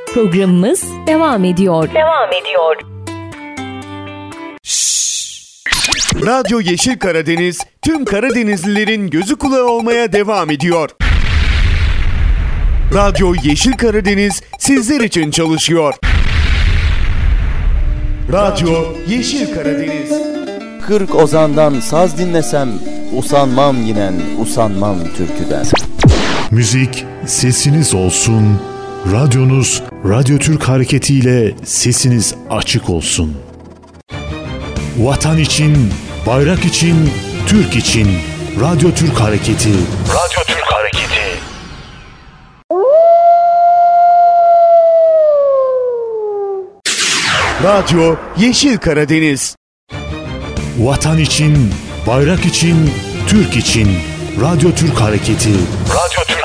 Programımız devam ediyor. Radyo Yeşil Karadeniz tüm Karadenizlilerin gözü kulağı olmaya devam ediyor. Radyo Yeşil Karadeniz sizler için çalışıyor. Radyo Yeşil Karadeniz. 40 ozandan saz dinlesem, usanmam yinen, usanmam türküden. Müzik sesiniz olsun, radyonuz Radyo Türk Hareketi ile sesiniz açık olsun. Vatan için, bayrak için, Türk için Radyo Türk Hareketi. Radyo Türk Hareketi. Radyo Yeşil Karadeniz. Vatan için, bayrak için, Türk için Radyo Türk Hareketi. Radyo Türk